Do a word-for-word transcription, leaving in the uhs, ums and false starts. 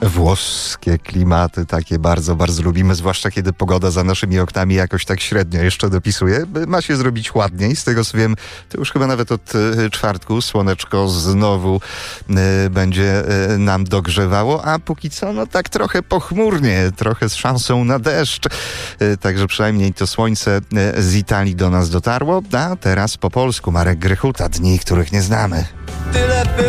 włoskie klimaty, takie bardzo, bardzo lubimy, zwłaszcza kiedy pogoda za naszymi oknami jakoś tak średnio jeszcze dopisuje. Ma się zrobić ładniej, z tego co wiem, to już chyba nawet od czwartku słoneczko znowu y, będzie y, nam dogrzewało, a póki co, no tak trochę pochmurnie, trochę z szansą na deszcz. Y, także przynajmniej to słońce y, z Italii do nas dotarło, a teraz po polsku Marek Grechuta, Dni, których nie znamy. Tyle